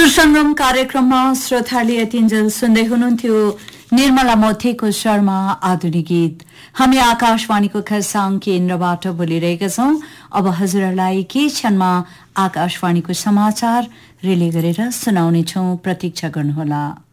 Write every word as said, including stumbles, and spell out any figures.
सुरसंगम कार्यक्रममा श्रोताले यतिन्जेल सुन्दै हुनुहुन्थ्यो निर्मला मोथीको स्वरमा आधुनिक गीत। हामी आकाशवाणीको खरसाङ केन्द्रबाट बोलिरहेका छौं। अब हजुरहरूलाई केही क्षणमा आकाशवाणीको समाचार रिले गरेर सुनाउनेछौं, प्रतीक्षा गर्नुहोला।